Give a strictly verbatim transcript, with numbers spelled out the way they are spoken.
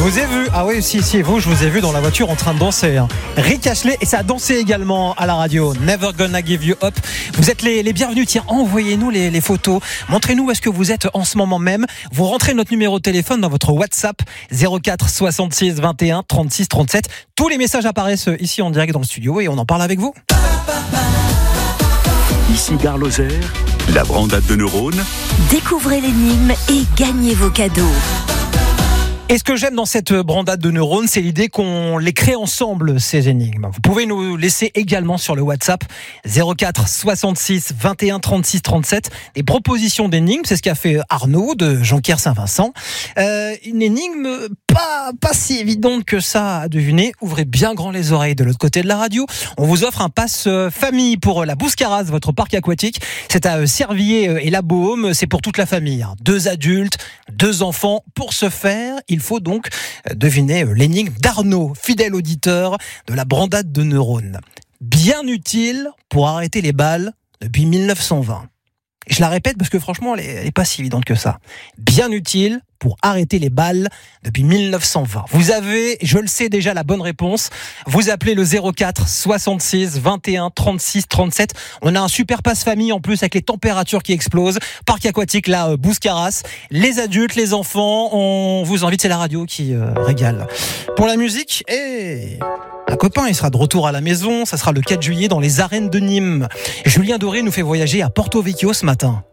vous ai vu, ah oui, si, si, vous, je vous ai vu dans la voiture en train de danser. Hein. Rick Astley, et ça a dansé également à la radio. Never Gonna Give You Up. Vous êtes les, les bienvenus. Tiens, envoyez-nous les, les photos. Montrez-nous où est-ce que vous êtes en ce moment même. Vous rentrez notre numéro de téléphone dans votre WhatsApp zéro quatre soixante-six vingt et un trente-six trente-sept. Tous les messages apparaissent ici en direct dans le studio et on en parle avec vous. Ici Gare Lozère, la brandade de neurones. Découvrez l'énigme et gagnez vos cadeaux. Et ce que j'aime dans cette brandade de neurones, c'est l'idée qu'on les crée ensemble, ces énigmes. Vous pouvez nous laisser également sur le WhatsApp zéro quatre soixante-six vingt et un trente-six trente-sept des propositions d'énigmes. C'est ce qu'a fait Arnaud de Jonquière-Saint-Vincent. Euh, une énigme pas, pas si évidente que ça à deviner. Ouvrez bien grand les oreilles de l'autre côté de la radio. On vous offre un pass famille pour la Bouscarase, votre parc aquatique. C'est à Servier et la Beaume. C'est pour toute la famille. Deux adultes, deux enfants. Pour ce faire, il faut donc deviner l'énigme d'Arnaud, fidèle auditeur de la brandade de neurones. Bien utile pour arrêter les balles depuis mille neuf cent vingt. Et je la répète parce que franchement, elle n'est pas si évidente que ça. Bien utile pour arrêter les balles depuis mille neuf cent vingt. Vous avez, je le sais déjà, la bonne réponse. Vous appelez le zéro quatre soixante-six vingt et un trente-six trente-sept. On a un super passe famille en plus avec les températures qui explosent. Parc aquatique, là, Bouscarase. Les adultes, les enfants, on vous invite, c'est la radio qui euh, régale. Pour la musique, et un copain, il sera de retour à la maison. Ça sera le quatre juillet dans les arènes de Nîmes. Julien Doré nous fait voyager à Porto Vecchio ce matin.